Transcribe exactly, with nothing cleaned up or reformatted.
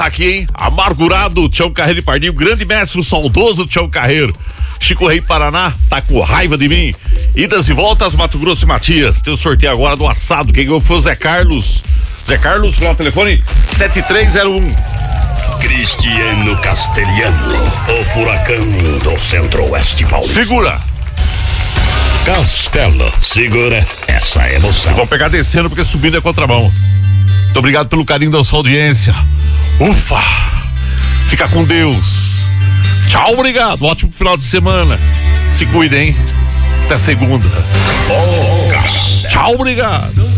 aqui, hein? Amargurado, Tião Carreiro e Pardinho, grande mestre, o saudoso Tião Carreiro. Chico Rei Paraná, tá com raiva de mim. Idas e voltas, Mato Grosso e Matias. Tem o sorteio agora do assado. Quem ganhou foi o Zé Carlos. Zé Carlos, final do telefone sete três zero um. Cristiano Castelhano, o furacão do Centro-Oeste Paulista. Segura. Castelo, segura essa emoção. Vou pegar descendo porque subindo é contramão. Muito obrigado pelo carinho da sua audiência. Ufa! Fica com Deus. Tchau, obrigado. Ótimo final de semana. Se cuidem, hein? Até segunda. Oh, Castelo. Tchau, obrigado.